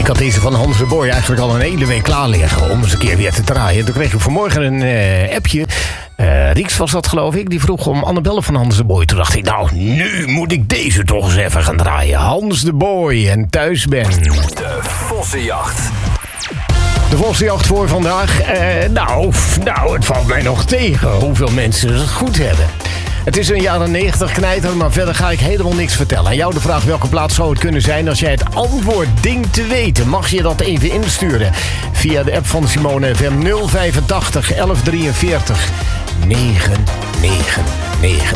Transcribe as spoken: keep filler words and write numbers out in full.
Ik had deze van Hans de Boy eigenlijk al een hele week klaar liggen om eens een keer weer te draaien. Toen kreeg ik vanmorgen een uh, appje. Uh, Rieks was dat, geloof ik. Die vroeg om Annabelle van Hans de Boy. Toen dacht ik, nou, nu moet ik deze toch eens even gaan draaien. Hans de Boy en Thuis Ben. De Vossenjacht. De Vossenjacht voor vandaag. Uh, nou, nou, het valt mij nog tegen hoeveel mensen het goed hebben. Het is een jaren negentig knijter, maar verder ga ik helemaal niks vertellen. Aan jou de vraag welke plaats zou het kunnen zijn. Als jij het antwoord denkt te weten, mag je dat even insturen. Via de app van Simone F M nul vijfentachtig elf drieënveertig negen negen negen.